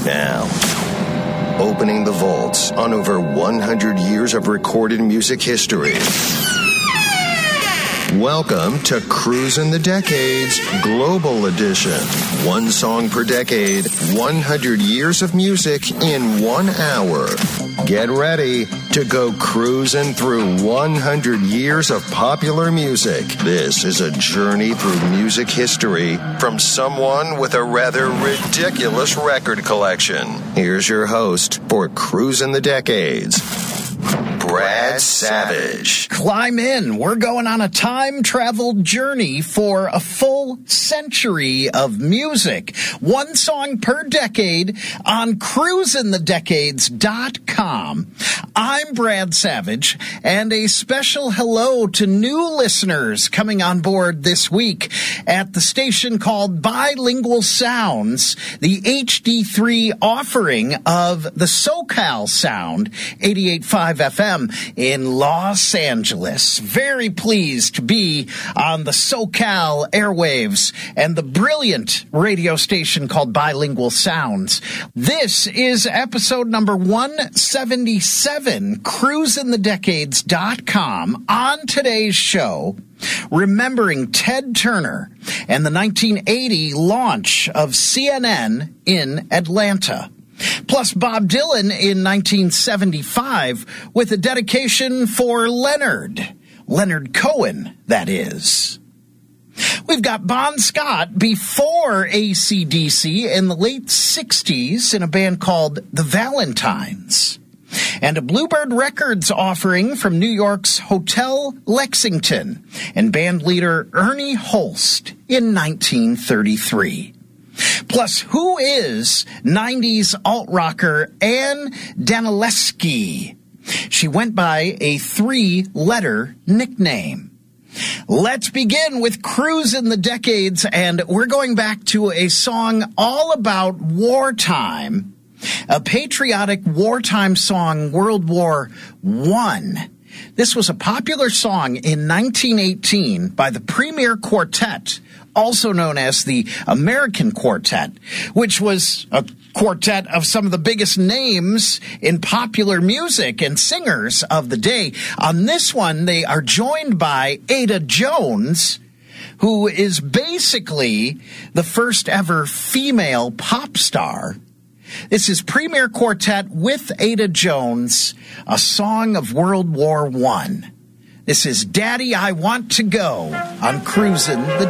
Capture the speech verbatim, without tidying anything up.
Now, opening the vaults on over one hundred years of recorded music history. Welcome to Cruisin' the Decades Global Edition. One song per decade, one hundred years of music in one hour. Get ready to go cruising through one hundred years of popular music. This is a journey through music history from someone with a rather ridiculous record collection. Here's your host for Cruisin' the Decades, Brad Savage. Climb in. We're going on a time travel journey for a full century of music. One song per decade on cruisin the decades dot com. I'm Brad Savage, and a special hello to new listeners coming on board this week at the station called Bilingual Sounds, the H D three offering of the SoCal Sound, eighty-eight point five F M in Los Angeles. Very pleased to be on the SoCal airwaves and the brilliant radio station called Bilingual Sounds. This is episode number one seventy-seven, cruisin the decades dot com. On today's show, remembering Ted Turner and the nineteen eighty launch of C N N in Atlanta. Plus Bob Dylan in nineteen seventy-five with a dedication for Leonard. Leonard Cohen, that is. We've got Bon Scott before A C D C in the late sixties in a band called The Valentines. And a Bluebird Records offering from New York's Hotel Lexington and band leader Ernie Holst in nineteen thirty-three. Plus, who is nineties alt-rocker Ann Danilewski? She went by a three-letter nickname. Let's begin with Cruisin' the Decades, and we're going back to a song all about wartime, a patriotic wartime song, World War One. This was a popular song in nineteen eighteen by the Premier Quartet, also known as the American Quartet, which was a quartet of some of the biggest names in popular music and singers of the day. On this one, they are joined by Ada Jones, who is basically the first ever female pop star. This is Premier Quartet with Ada Jones, a song of World War One. This is Daddy, I Want to Go on Cruisin' the